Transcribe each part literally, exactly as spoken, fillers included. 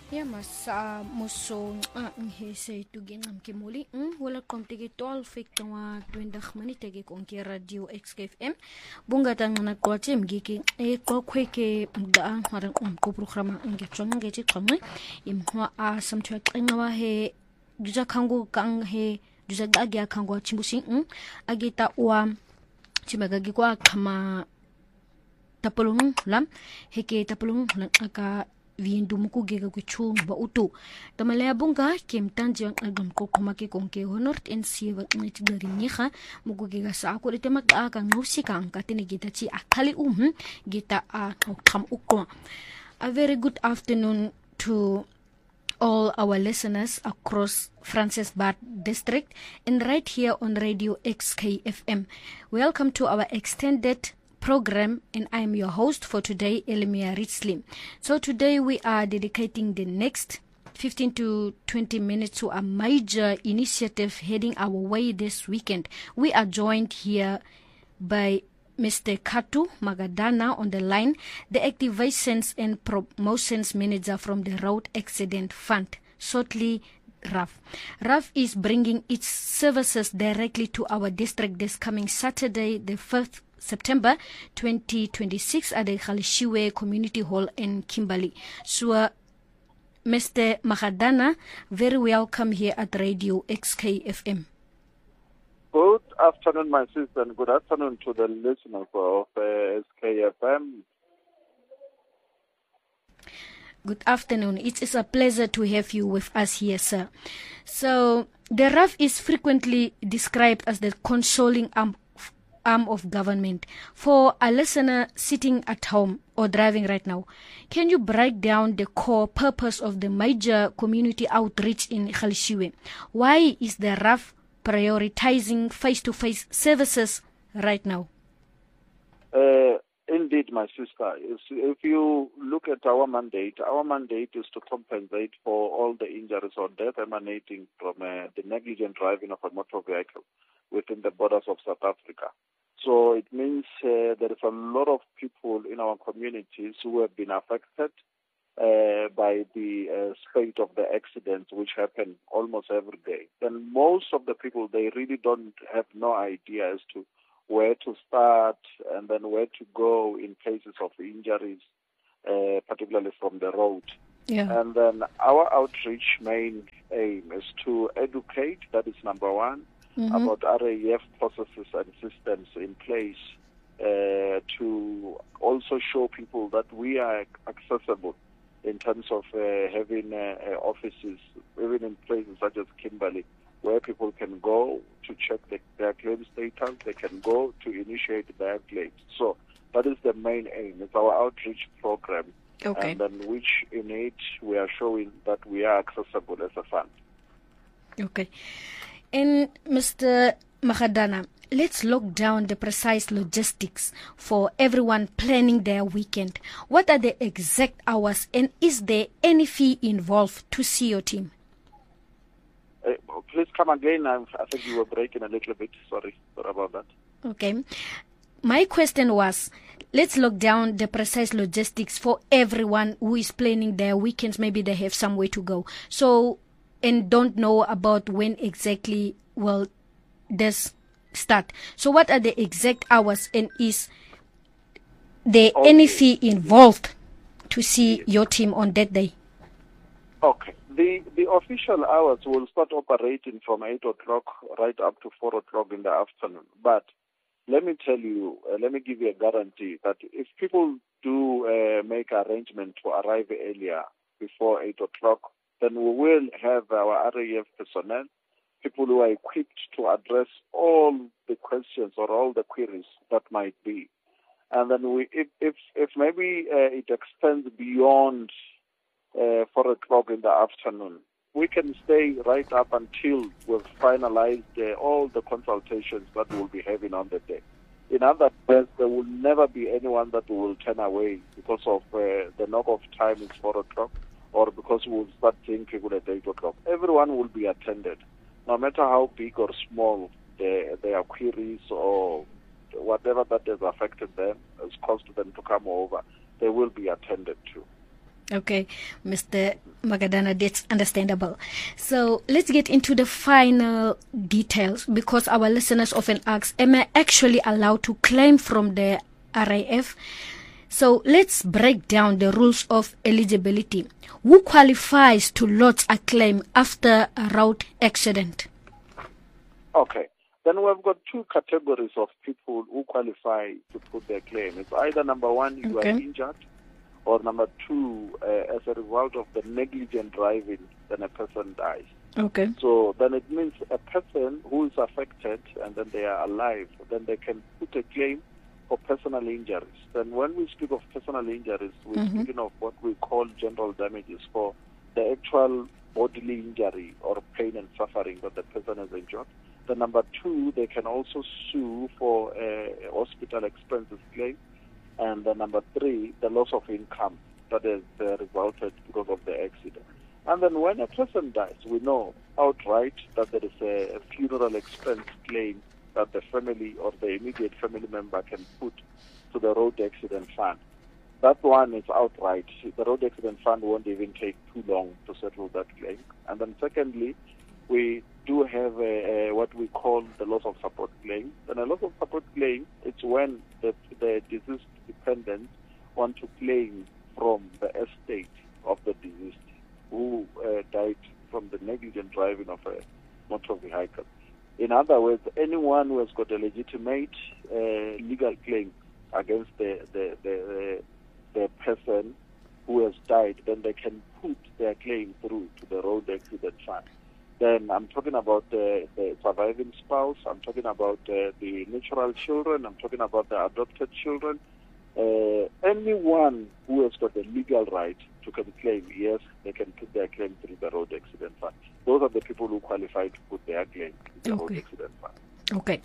Ya mas uh, muso ngihese tuginam ke muli mm, wala komtege twelve fektawa twenty minute ke konke radio X K F M bunga tangana kwache mgiki e kokwe ke mda haran ko programa ngetshwa ngeti qhamwe imhwa a samthwa qenwa he juja khangu kang he juja gagya khangu chimbushi mm, agita wa chimagagi kwa khama tapulung lam heke tapulung aka vindu mukugega kwichu ba utu tamalaya bunga kemtanji ang album ko kumake konke honor and siva ngiti dari niha mukugega sa ako ite mag-aka ngusika ang katinigita chi akali um gita a kam ukwa. A very good afternoon to all our listeners across Francis Bart District and right here on Radio X K F M. Welcome to our extended program, and I'm your host for today, Elimia Ritzli. So today we are dedicating the next fifteen to twenty minutes to a major initiative heading our way this weekend. We are joined here by Mister Katu Magadana on the line, the Activations and Promotions Manager from the Road Accident Fund, shortly R A F. R A F is bringing its services directly to our district this coming Saturday, the fifth September twenty twenty-six at the Khalishiwe Community Hall in Kimberley. So, uh, Mister Magadana, very welcome here at Radio X K F M. Good afternoon, my sister, and good afternoon to the listeners of uh, S K F M. Good afternoon. It is a pleasure to have you with us here, sir. So, the R A F is frequently described as the consoling arm arm of government. For a listener sitting at home or driving right now, can you break down the core purpose of the major community outreach in Khalishiwe? Why is the R A F prioritizing face-to-face services right now? Uh, indeed, my sister. If you look at our mandate, our mandate is to compensate for all the injuries or death emanating from uh, the negligent driving of a motor vehicle within the borders of South Africa. So it means uh, there is a lot of people in our communities who have been affected uh, by the uh, spate of the accidents which happen almost every day. Then most of the people, they really don't have no idea as to where to start and then where to go in cases of injuries, uh, particularly from the road. Yeah. And then our outreach main aim is to educate, that is number one, mm-hmm. about R A F processes and systems in place uh, to also show people that we are accessible in terms of uh, having uh, uh, offices, even in places such as Kimberley, where people can go to check the, their claim status, they can go to initiate their claims. So that is the main aim. It's our outreach program. Okay. And then which in it we are showing that we are accessible as a fund. Okay. And Mister Magadana, let's lock down the precise logistics for everyone planning their weekend. What are the exact hours, and is there any fee involved to see your team? Uh, please come again. I, I think you were breaking a little bit. Sorry, sorry about that. Okay. My question was, let's lock down the precise logistics for everyone who is planning their weekends. Maybe they have somewhere to go. So, and don't know about when exactly will this start. So what are the exact hours, and is there okay. any fee involved to see your team on that day? Okay. The the official hours will start operating from eight o'clock right up to four o'clock in the afternoon. But let me tell you, uh, let me give you a guarantee that if people do uh, make arrangement to arrive earlier before eight o'clock, then we will have our R A F personnel, people who are equipped to address all the questions or all the queries that might be. And then we, if if, if maybe uh, it extends beyond uh, four o'clock in the afternoon, we can stay right up until we've finalized uh, all the consultations that we'll be having on the day. In other words, there will never be anyone that will turn away because of uh, the knock of time is four o'clock or because we'll start seeing people at eight o'clock. Everyone will be attended, no matter how big or small their, their queries or whatever that has affected them, has caused them to come over, they will be attended to. Okay, Mister Magadana, that's understandable. So let's get into the final details, because our listeners often ask, am I actually allowed to claim from the R A F? So let's break down the rules of eligibility. Who qualifies to lodge a claim after a road accident? Okay. Then we've got two categories of people who qualify to put their claim. It's either number one, you Okay. are injured, or number two, uh, as a result of the negligent driving, then a person dies. Okay. So then it means a person who is affected and then they are alive, then they can put a claim for personal injuries. Then when we speak of personal injuries, we're Mhm. speaking of what we call general damages for the actual bodily injury or pain and suffering that the person has endured. The number two, they can also sue for a hospital expenses claim. And the number three, the loss of income that has uh, resulted because of the accident. And then when a person dies, we know outright that there is a, a funeral expense claim that the family or the immediate family member can put to the road accident fund. That one is outright. The road accident fund won't even take too long to settle that claim. And then secondly, we do have a, a, what we call the loss of support claim. And a loss of support claim, it's when the, the deceased dependents want to claim from the estate of the deceased who uh, died from the negligent driving of a motor vehicle. In other words, anyone who has got a legitimate uh, legal claim against the, the, the, the person who has died, then they can put their claim through to the road accident fund. Then I'm talking about the, the surviving spouse, I'm talking about uh, the natural children, I'm talking about the adopted children. Uh, anyone who has got a legal right to can claim, yes, they can put their claim through the road accident fund. Those are the people who qualify to put their claim through the Okay. road accident fund. Okay.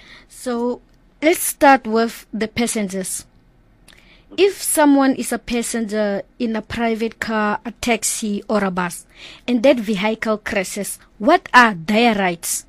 So let's start with the passengers. If someone is a passenger in a private car, a taxi, or a bus, and that vehicle crashes, what are their rights?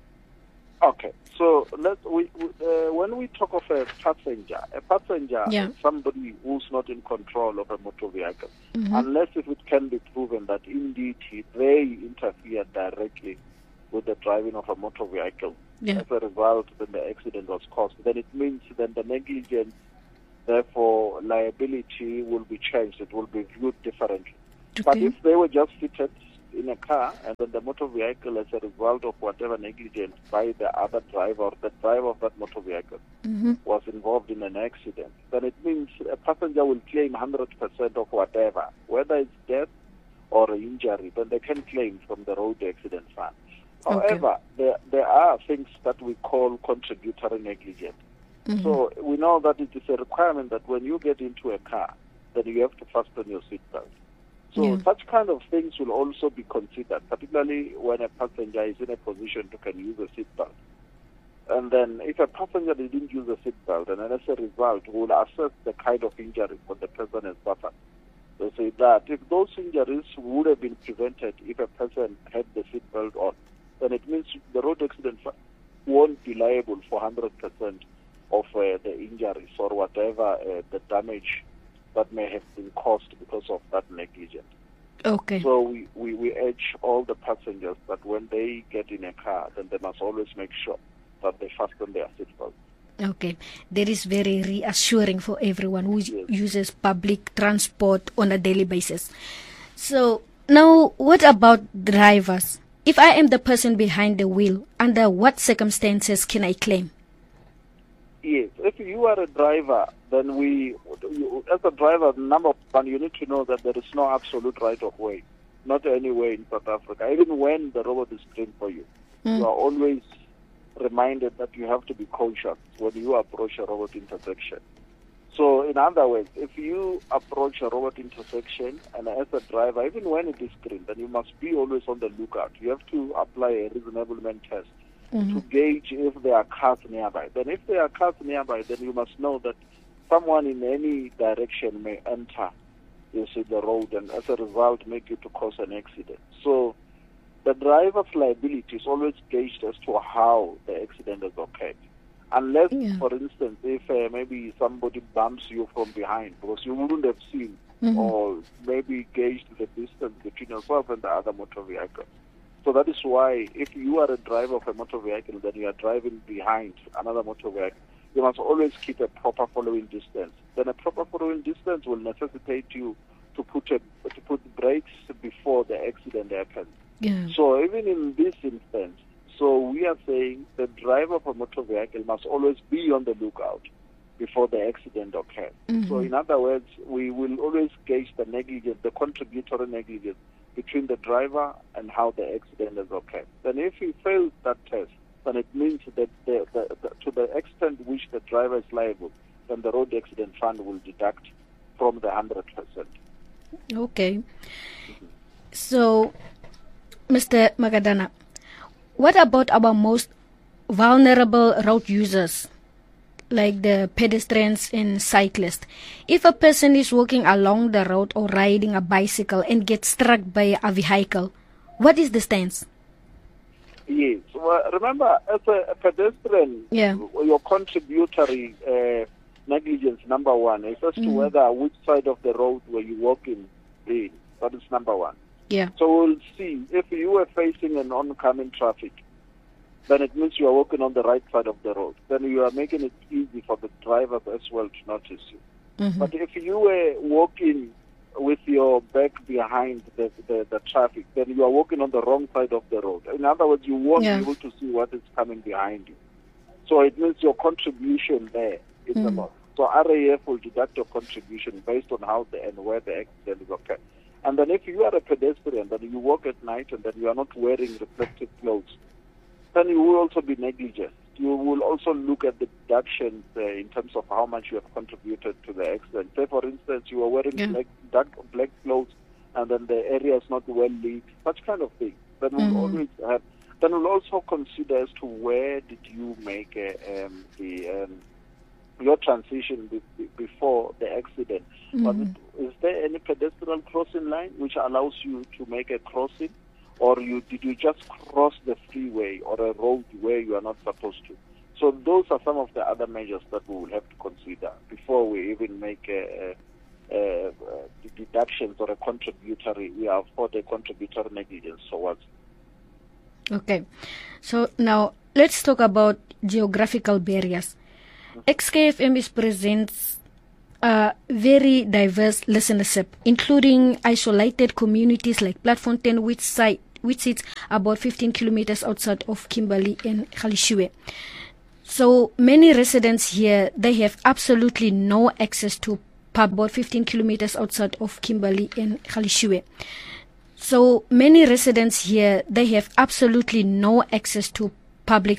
Okay, so let we we, uh, when we talk of a passenger, a passenger Yeah. is somebody who's not in control of a motor vehicle, Mhm. unless if it can be proven that indeed he- they interfered directly with the driving of a motor vehicle. Yeah. As a result, then the accident was caused. Then it means then the negligence, therefore liability will be changed. It will be viewed differently. But Okay. if they were just seated in a car and then the motor vehicle, as a result of whatever negligence by the other driver or the driver of that motor vehicle, Mhm. was involved in an accident, then it means a passenger will claim one hundred percent of whatever, whether it's death or injury, then they can claim from the road accident fund. Okay. However, there, there are things that we call contributory negligence. Mhm. So we know that it is a requirement that when you get into a car, then you have to fasten your seatbelt. So Yeah. such kind of things will also be considered, particularly when a passenger is in a position to can use a seatbelt. And then if a passenger didn't use a seatbelt, and then as a result, we will assess the kind of injuries that the person has suffered. They say that if those injuries would have been prevented if a person had the seatbelt on, then it means the road accident fund won't be liable for one hundred percent of uh, the injuries or whatever uh, the damage that may have been caused because of that negligence. Okay. So we, we, we urge all the passengers that when they get in a car, then they must always make sure that they fasten their seatbelt. Okay. That is very reassuring for everyone who Yes. uses public transport on a daily basis. So now, what about drivers? If I am the person behind the wheel, under what circumstances can I claim? Yes, if you are a driver, then we, you, as a driver, number one, you need to know that there is no absolute right of way, not anywhere in South Africa. Even when the robot is trained for you, Mm. you are always reminded that you have to be cautious when you approach a robot intersection. So, in other words, if you approach a robot intersection and as a driver, even when it is green, then you must be always on the lookout. You have to apply a reasonableness test Mhm. to gauge if there are cars nearby. Then if there are cars nearby, then you must know that someone in any direction may enter you see, the road and as a result make it to cause an accident. So the driver's liability is always gauged as to how the accident has occurred. Unless, Yeah. for instance, if uh, maybe somebody bumps you from behind, because you wouldn't have seen mm-hmm. or maybe gauge the distance between yourself and the other motor vehicle. So that is why if you are a driver of a motor vehicle, then you are driving behind another motor vehicle, you must always keep a proper following distance. Then a proper following distance will necessitate you to put a, to put brakes before the accident happens. Yeah. So even in this instance, so we are saying the driver of a motor vehicle must always be on the lookout before the accident occurs. Mm-hmm. So in other words, we will always gauge the negligence, the contributory negligence between the driver and how the accident has occurred. Then if he fails that test, then it means that the, the, the, to the extent which the driver is liable, then the road accident fund will deduct from the one hundred percent. Okay. Mm-hmm. So, Mister Magadana, what about our most vulnerable road users, like the pedestrians and cyclists? If a person is walking along the road or riding a bicycle and gets struck by a vehicle, what is the stance? Yes. Well, remember, as a, a pedestrian, yeah. your contributory uh, negligence, number one, is as to mm. whether which side of the road were you walking in. That is number one. Yeah. So we'll see. If you were facing an oncoming traffic, then it means you are walking on the right side of the road. Then you are making it easy for the drivers as well to notice you. Mm-hmm. But if you were walking with your back behind the, the, the traffic, then you are walking on the wrong side of the road. In other words, you won't yeah. be able to see what is coming behind you. So it means your contribution there is mm-hmm. a lot. So R A F will deduct your contribution based on how the, and where the accident is occurred. And then if you are a pedestrian, then you walk at night and then you are not wearing reflective clothes, then you will also be negligent. You will also look at the deductions uh, in terms of how much you have contributed to the accident. Say, for instance, you are wearing yeah. black, dark, black clothes and then the area is not well lit, such kind of thing. Then we'll mm-hmm. always have. Then we'll also consider as to where did you make uh, um, the um, your transition be, be, before the accident. Mm-hmm. Was it, is there any pedestrian crossing line which allows you to make a crossing? Or you did you just cross the freeway or a road where you are not supposed to? So those are some of the other measures that we will have to consider before we even make a, a, a, a deductions or a contributory. We are for the contributory negligence. So what? Okay, so now let's talk about geographical barriers. Mm-hmm. X K F M is presents a very diverse listenership, including isolated communities like Platfontein, which site. which sits about fifteen kilometers outside of Kimberley and Galeshewe. So many residents here, they have absolutely no access to pub, about fifteen kilometers outside of Kimberley and Galeshewe. So many residents here, they have absolutely no access to public